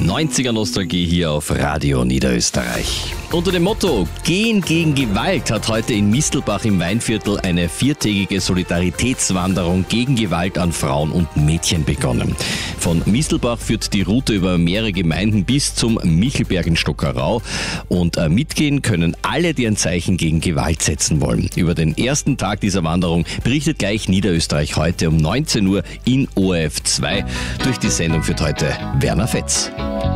90er Nostalgie hier auf Radio Niederösterreich. Unter dem Motto Gehen gegen Gewalt hat heute in Mistelbach im Weinviertel eine 4-tägige Solidaritätswanderung gegen Gewalt an Frauen und Mädchen begonnen. Von Mistelbach führt die Route über mehrere Gemeinden bis zum Michelberg in Stockerau und mitgehen können alle, die ein Zeichen gegen Gewalt setzen wollen. Über den ersten Tag dieser Wanderung berichtet gleich Niederösterreich heute um 19 Uhr in ORF 2. Durch die Sendung führt heute Werner Fetz.